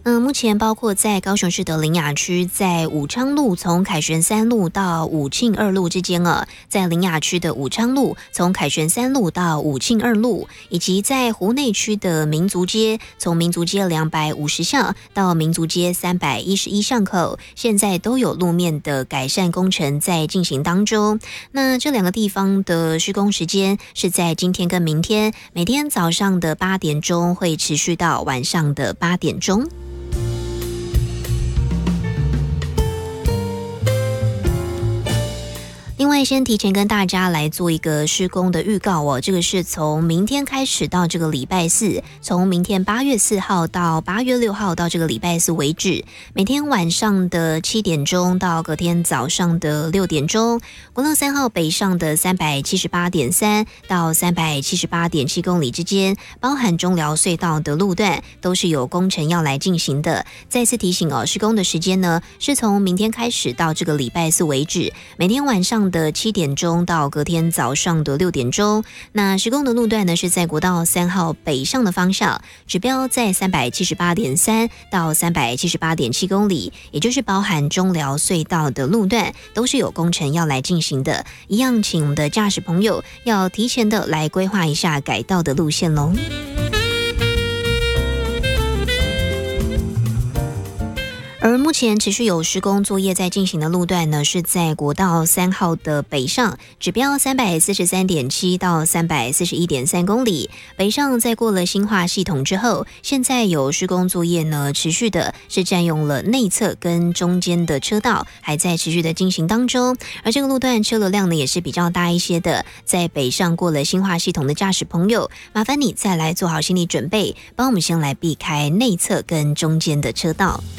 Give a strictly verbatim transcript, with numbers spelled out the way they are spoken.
嗯，目前包括在高雄市的苓雅区，在武昌路从凯旋三路到武庆二路之间啊，在苓雅区的武昌路从凯旋三路到武庆二路，以及在湖内区的民族街从民族街两百五十巷到民族街三百一十一巷口，现在都有路面的改善工程在进行当中。那这两个地方的施工时间是在今天跟明天，每天早上的八点钟会持续到晚上的八点钟。另外，先提前跟大家来做一个施工的预告哦，这个是从明天开始到这个礼拜四，从明天八月四号到八月六号到这个礼拜四为止，每天晚上的七点钟到隔天早上的六点钟，国道三号北上的三百七十八点三到三百七十八点七公里之间，包含中寮隧道的路段都是有工程要来进行的。再次提醒哦，施工的时间呢是从明天开始到这个礼拜四为止，每天晚上的七点钟到隔天早上的六点钟。那施工的路段呢是在国道三号北上的方向，指标在三百七十八点三到三百七十八点七公里，也就是包含中寮隧道的路段都是有工程要来进行的。一样，请我们的驾驶朋友要提前的来规划一下改道的路线喽。而目前持续有施工作业在进行的路段呢，是在国道三号的北上，指标三百四十三点七到三百四十一点三公里。北上在过了新化系统之后，现在有施工作业呢，持续的是占用了内侧跟中间的车道，还在持续的进行当中。而这个路段车流量呢也是比较大一些的，在北上过了新化系统的驾驶朋友，麻烦你再来做好心理准备，帮我们先来避开内侧跟中间的车道。